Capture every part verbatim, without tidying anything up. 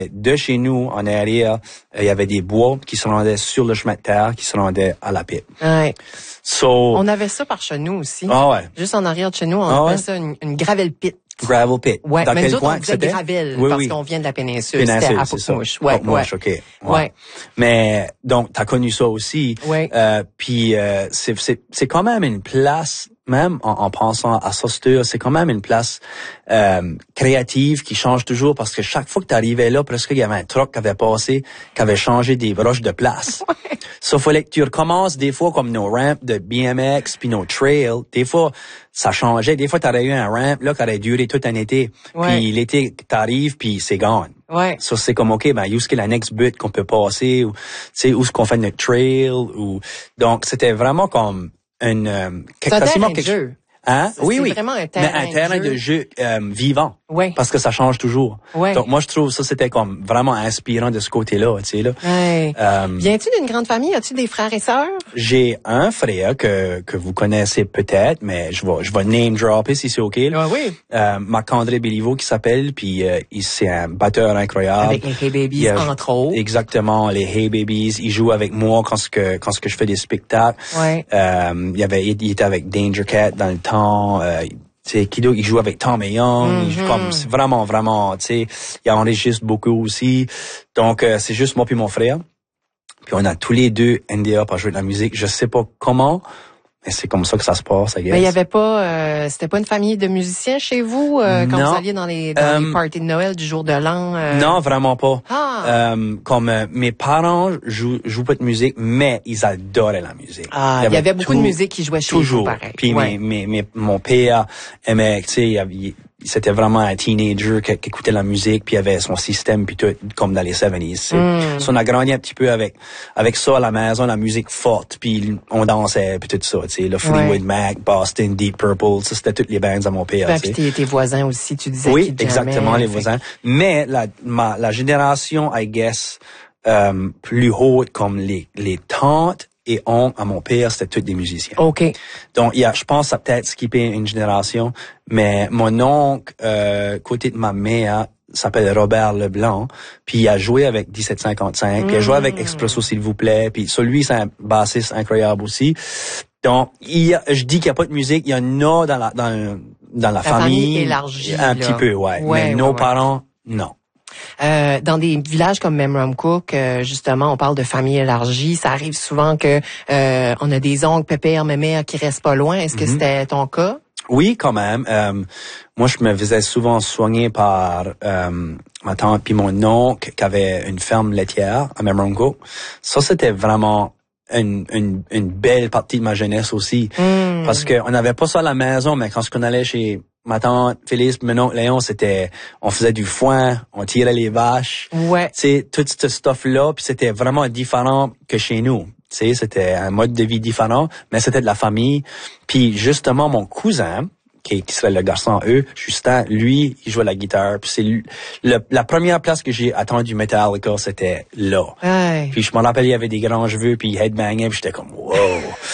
De chez nous, en arrière, il y avait des bois qui se rendaient sur le chemin de terre, qui se rendaient à la pit. Ouais. So, on avait ça par chez nous aussi. Ah ouais. Juste en arrière de chez nous, on ah appelle ouais? ça une, une gravel pit. Gravel pit. Ouais, dans mais quel nous autres, coin on disait gravel oui, parce oui. qu'on vient de la péninsule. Péninsule, c'était à c'est ça. Pocmouche. Ouais, Pocmouche, ouais. OK. Ouais. ouais. Mais, donc, t'as connu ça aussi. Ouais. Euh, puis, euh, c'est, c'est, c'est quand même une place, même en, en pensant à Saussure, c'est quand même une place euh, créative qui change toujours parce que chaque fois que t'arrivais là, presque il y avait un truck qui avait passé, qui avait changé des broches de place. Ouais. Ça, fallait que tu recommences des fois comme nos ramps de B M X puis nos trails. Des fois, ça changeait. Des fois, t'aurais eu un ramp là qui aurait duré tout un été. Ouais. Puis l'été, t'arrives puis c'est gone. Ouais. Ça, c'est comme, OK, ben, où est-ce que la next but qu'on peut passer, ou, tu sais, où est-ce qu'on fait notre trail, ou, donc, c'était vraiment comme une, euh, c'est un terrain de quelque... jeu. Hein? C'est Oui, oui. vraiment un terrain, mais un terrain de jeu, de jeu euh, vivant. Oui. Parce que ça change toujours. Oui. Donc, moi, je trouve ça, c'était comme vraiment inspirant de ce côté-là, tu sais, là. Ouais. Euh, Viens-tu d'une grande famille? As-tu des frères et sœurs? J'ai un frère que, que vous connaissez peut-être, mais je vais, je vais name dropper si c'est OK. Ah oui. Euh, Marc-André Béliveau qui s'appelle, puis euh, il, c'est un batteur incroyable. Avec les Hey Babies, a, entre autres. Exactement, les Hey Babies. Il joue avec moi quand ce que, quand ce que je fais des spectacles. Ouais. Euh, il y avait, il était avec Danger Cat dans le temps. Euh, tu sais, Kido, il joue avec Tom et Young. Mm-hmm. Il joue comme, c'est vraiment, vraiment, tu sais, il enregistre beaucoup aussi. Donc, euh, c'est juste moi puis mon frère. Puis on a tous les deux N D A pour jouer de la musique. Je sais pas comment, mais c'est comme ça que ça se passe, I guess. Mais il y avait pas, euh, c'était pas une famille de musiciens chez vous euh, quand non. vous alliez dans les dans um, les parties de Noël du jour de l'an. Euh... Non, vraiment pas. Ah. Euh, comme euh, mes parents jouent, jouent pas de musique, mais ils adoraient la musique. Ah, il y avait, il y avait beaucoup tout, de musique qui jouait chez toujours. vous, pareil. Puis ouais. mes, mes, mes, mon père aimait, tu sais, il, il, c'était vraiment un teenager qui, qui écoutait la musique, puis il avait son système, puis tout, comme dans les soixante-dix. Mm. So, on a grandi un petit peu avec avec ça à la maison, la musique forte, puis on dansait, puis tout ça, tu sais, le Fleetwood ouais. Mac, Boston, Deep Purple, ça c'était toutes les bands à mon père. Ben, puis tes, tes voisins aussi, tu disais. Oui, qu'ils exactement, jamais, les voisins. Mais la, ma, la génération, I guess, euh, plus haute, comme les les tantes et oncles à mon père, c'était tous des musiciens. OK. Donc, il y a, je pense, ça a peut-être skippé une génération, mais mon oncle, euh, côté de ma mère, s'appelle Robert Leblanc, puis il a joué avec dix-sept cinquante-cinq, mmh. puis il a joué avec Expresso, s'il vous plaît, puis celui, c'est un bassiste incroyable aussi. Donc, il y a, je dis qu'il n'y a pas de musique, il y en a dans la, dans, dans la, la famille. famille élargie. Un là. petit peu, ouais. ouais mais ouais, nos ouais. parents, non. Euh, dans des villages comme Memramcook, euh, justement, on parle de famille élargie. Ça arrive souvent que euh, on a des oncles, pépères, mémères qui restent pas loin. Est-ce que mm-hmm. c'était ton cas? Oui, quand même. Euh, moi, je me faisais souvent soigner par euh, ma tante puis mon oncle qui avait une ferme laitière à Memramcook. Ça, c'était vraiment une, une, une belle partie de ma jeunesse aussi. Mm. Parce que on n'avait pas ça à la maison, mais quand on allait chez ma tante Félix, mon oncle Léon, c'était, on faisait du foin, on tirait les vaches. Ouais. Tu sais, tout ce stuff-là, puis c'était vraiment différent que chez nous. Tu sais, c'était un mode de vie différent, mais c'était de la famille. Puis justement, mon cousin, qui, qui serait le garçon eux, Justin, lui, il jouait la guitare. Puis c'est lui, le, la première place que j'ai attendu Metallica, c'était là. Ouais. Puis je me rappelle, il y avait des grands cheveux, puis il headbangait, puis j'étais comme wow.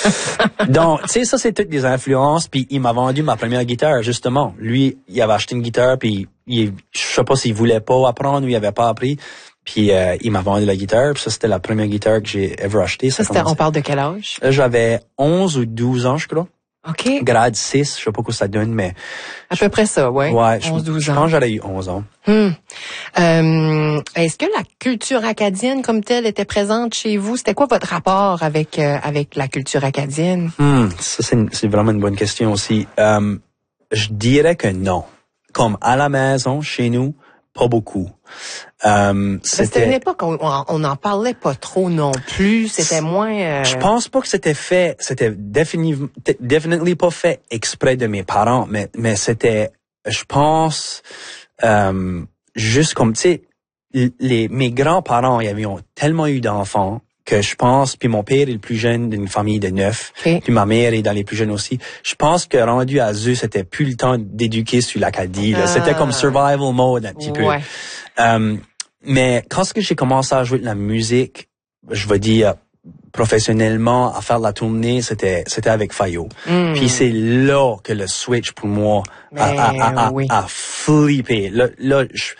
Donc, tu sais, ça c'est toutes des influences. Puis il m'a vendu ma première guitare, justement. Lui, il avait acheté une guitare, puis il, je sais pas s'il voulait pas apprendre ou il avait pas appris. Puis euh, il m'a vendu la guitare, puis ça c'était la première guitare que j'ai ever achetée. Ça, ça c'était, on parle de quel âge? Là, j'avais onze ou douze ans, je crois. OK. Grade six, je sais pas quoi ça donne, mais... À je, peu près ça, ouais. Ouais, onze douze je, ans. Je pense que j'aurais eu onze ans. Hum. Euh, est-ce que la culture acadienne comme telle était présente chez vous? C'était quoi votre rapport avec euh, avec la culture acadienne? Hum, ça, c'est, une, c'est vraiment une bonne question aussi. Euh, je dirais que non. Comme à la maison, chez nous, pas beaucoup. Euh, c'était... c'était une époque où on n'en parlait pas trop non plus. C'était moins... Euh... Je pense pas que c'était fait... C'était définitivement definitely pas fait exprès de mes parents, mais, mais c'était... Je pense... Euh, juste comme, tu sais, les, mes grands-parents, ils avaient tellement eu d'enfants que je pense, puis mon père est le plus jeune d'une famille de neuf, okay. puis ma mère est dans les plus jeunes aussi. Je pense que rendu à eux, c'était plus le temps d'éduquer sur l'Acadie. Là. Ah. C'était comme survival mode un petit ouais. peu. Euh, mais quand ce que j'ai commencé à jouer de la musique, je veux dire professionnellement, à faire de la tournée, c'était c'était avec Fayot. Mm. Puis c'est là que le switch pour moi a, a, a, a, oui. a flippé. Là, là je,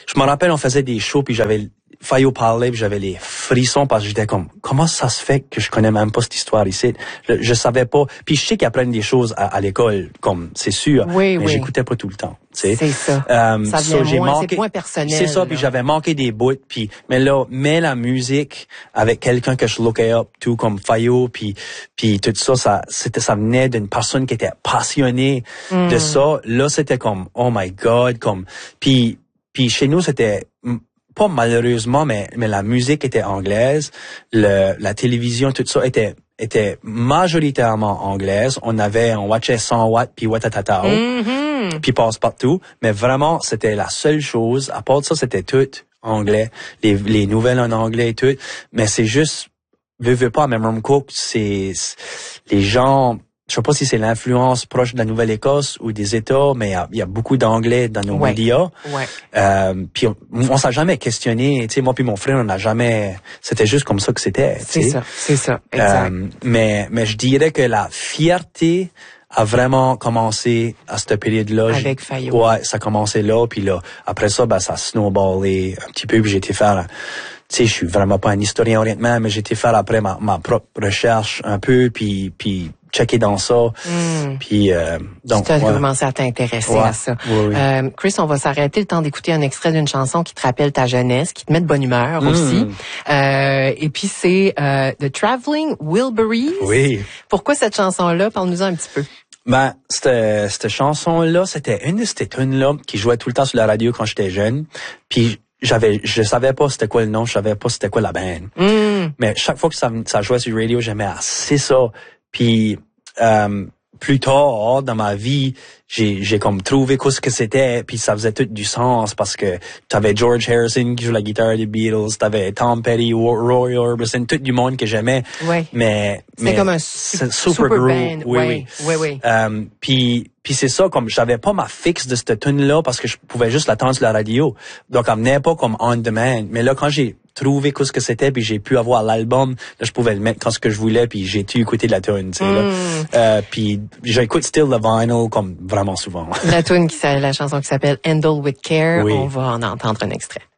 je me rappelle, on faisait des shows, puis j'avais Fayo parler, puis j'avais les frissons parce que j'étais comme, comment ça se fait que je connais même pas cette histoire ici? Je, je savais pas. Puis je sais qu'ils apprennent des choses à, à l'école, comme c'est sûr, oui, mais oui. j'écoutais pas tout le temps. C'est ça. Euh, ça vient so, moins, manqué, c'est moins personnel. C'est ça, là. puis j'avais manqué des bouts, puis mais là, mais la musique avec quelqu'un que je lookais up, tout comme Fayo, puis puis tout ça, ça c'était ça venait d'une personne qui était passionnée mm. de ça. Là, c'était comme, oh my God, comme puis puis chez nous, c'était pas malheureusement, mais mais la musique était anglaise, le la télévision, tout ça était était majoritairement anglaise. On avait, on watchait cent watts puis Watatatao, mm-hmm. puis passe-partout, mais vraiment c'était la seule chose. À part de ça, c'était tout anglais, les les nouvelles en anglais et tout. Mais c'est juste, veux veux pas, même Rum Cook, c'est les gens. Je sais pas si c'est l'influence proche de la Nouvelle-Écosse ou des États, mais il y a, y a beaucoup d'anglais dans nos ouais. médias. Ouais. Euh, puis on, on s'est jamais questionné. Tu sais, moi puis mon frère, on n'a jamais. C'était juste comme ça que c'était. C'est ça, c'est ça, exact. Euh, mais mais je dirais que la fierté a vraiment commencé à cette période-là. Avec Fayo. Ouais, ça a commencé là, puis là après ça, ben ça a snowballé un petit peu, puis j'ai été faire. Tu sais, je suis vraiment pas un historien honnêtement, mais j'ai été faire après ma, ma propre recherche un peu, puis puis checker dans ça. Mm. Puis euh, donc tu as ouais. commencé à t'intéresser ouais. à ça. Oui, oui. Euh, Chris, on va s'arrêter le temps d'écouter un extrait d'une chanson qui te rappelle ta jeunesse, qui te met de bonne humeur mm. aussi. Euh, et puis c'est euh, The Traveling Wilburys. Oui. Pourquoi cette chanson-là? Parle-nous-en un petit peu. Ben, cette, cette chanson-là, c'était une de ces tunes-là qui jouait tout le temps sur la radio quand j'étais jeune. Puis j'avais, je savais pas c'était quoi le nom, je savais pas c'était quoi la band. Mm. Mais chaque fois que ça, ça jouait sur la radio, j'aimais assez ça. Puis euh, plus tard dans ma vie, j'ai j'ai comme trouvé quoi ce que c'était, puis ça faisait tout du sens parce que t'avais George Harrison qui joue la guitare des Beatles, t'avais Tom Petty, Roy Orbison, tout du monde que j'aimais. Oui. Mais c'est comme un super, super group. Band. Oui, oui, oui, oui. oui. Euh, puis puis c'est ça, comme j'avais pas ma fixe de cette tune là parce que je pouvais juste l'attendre sur la radio, donc elle venait pas comme on demand. Mais là quand j'ai trouvé quoi ce que c'était, puis j'ai pu avoir l'album, là je pouvais le mettre quand ce que je voulais, puis j'ai pu écouter de la tune, tu sais mm. là. Euh, puis j'écoute still le vinyl comme vraiment souvent. La tune qui la chanson qui s'appelle Handle with Care, oui. On va en entendre un extrait.